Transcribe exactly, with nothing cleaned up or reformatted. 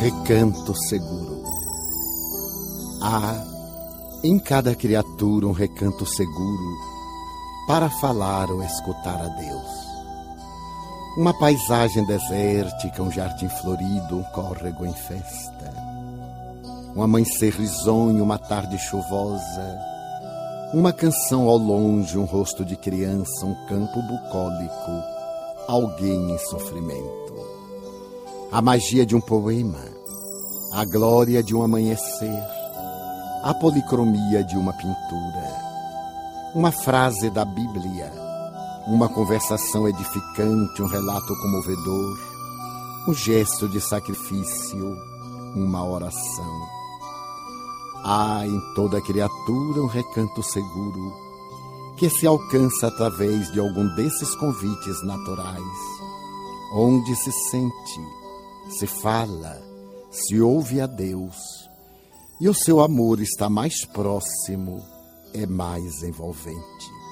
Recanto seguro. Há em cada criatura um recanto seguro para falar ou escutar a Deus. Uma paisagem desértica, um jardim florido, um córrego em festa. Um amanhecer risonho, uma tarde chuvosa. Uma canção ao longe, um rosto de criança, um campo bucólico, alguém em sofrimento. A magia de um poema, a glória de um amanhecer, a policromia de uma pintura, uma frase da Bíblia, uma conversação edificante, um relato comovedor, um gesto de sacrifício, uma oração. Há em toda criatura um recanto seguro que se alcança através de algum desses convites naturais, onde se sente, se fala, se ouve a Deus, e o seu amor está mais próximo, é mais envolvente.